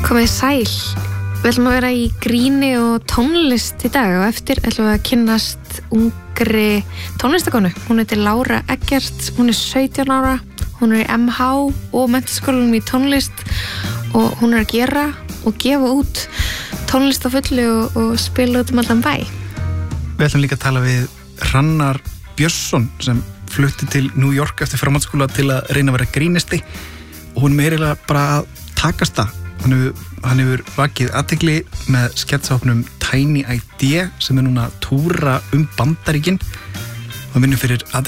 Komið sæl. Við ætlum að vera í gríni og tónlist í dag og eftir ætlum við að kynnast ungri tónlistakonu. Hún heitir Lára Eggert, hún er 17 ára, hún er í MH og menntaskólanum í tónlist og hún er að gera og gefa út tónlist á fullu og spila út allan bæ. Við ætlum líka að tala við Hrannar Björnsson sem flutti til New York eftir framhaldsskóla til að reyna að vera grínisti og hún meirilega bara að takast það. Hann hefur vakið athygli með sketsahópnum Tiny Idea sem er núna að túra Bandaríkin og vinnur fyrir